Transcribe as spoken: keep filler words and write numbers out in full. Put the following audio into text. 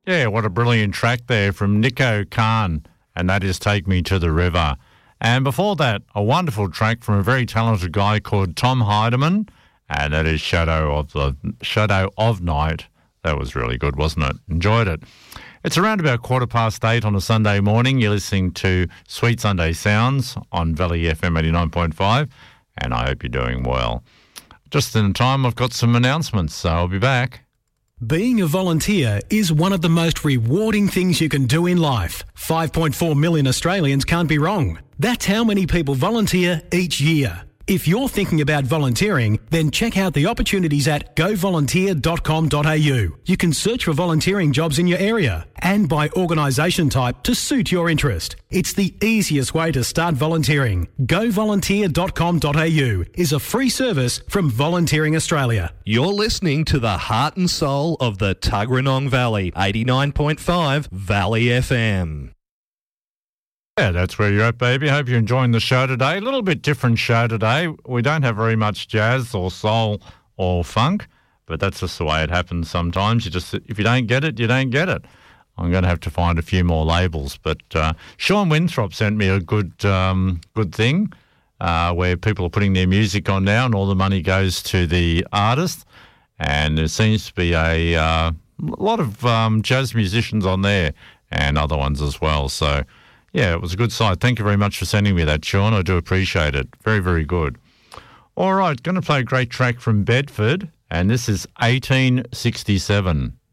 Yeah, what a brilliant track there from Nico Khan, and that is Take Me to the River. And before that, a wonderful track from a very talented guy called Tom Heidemann, and that is Shadow of the Shadow of Night. That was really good, wasn't it? Enjoyed it. It's around about quarter past eight on a Sunday morning. You're listening to Sweet Sunday Sounds on Valley F M eighty-nine point five, and I hope you're doing well. Just in time, I've got some announcements, so I'll be back. Being a volunteer is one of the most rewarding things you can do in life. five point four million Australians can't be wrong. That's how many people volunteer each year. If you're thinking about volunteering, then check out the opportunities at go volunteer dot com dot a u. You can search for volunteering jobs in your area and by organisation type to suit your interest. It's the easiest way to start volunteering. go volunteer dot com dot a u is a free service from Volunteering Australia. You're listening to the heart and soul of the Tuggeranong Valley, eighty-nine point five Valley F M. Yeah, that's where you're at, baby. Hope you're enjoying the show today. A little bit different show today. We don't have very much jazz or soul or funk, but that's just the way it happens sometimes. You just, if you don't get it, you don't get it. I'm going to have to find a few more labels. But uh, Sean Winthrop sent me a good um, good thing uh, where people are putting their music on now and all the money goes to the artist. And there seems to be a uh, lot of um, jazz musicians on there and other ones as well. So, yeah, it was a good site. Thank you very much for sending me that, Sean. I do appreciate it. Very, very good. All right, going to play a great track from Bedford, and this is eighteen sixty-seven.